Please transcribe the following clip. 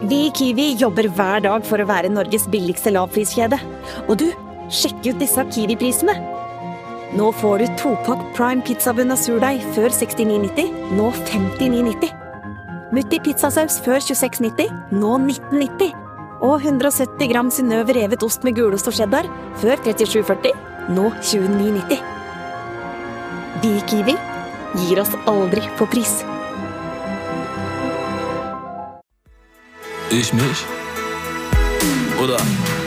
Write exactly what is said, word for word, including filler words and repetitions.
Vi i Kiwi jobber hver dag for å være Norges billigste lavpriskjede. Og du, sjekk ut disse Kiwi-prisene. Nå får du to-pakk Prime pizzabunn av surdeig før sekstini nitti, nå femtini nitti. Mutti pizzasaus før tjueseks nitti, nå nitten nitti. Og hundre og sytti gram Synnøve revet ost med gulost og cheddar før trettisju førti, nå tjueni nitti. Vi i Kiwi gir oss aldri på pris. Ich mich? Oder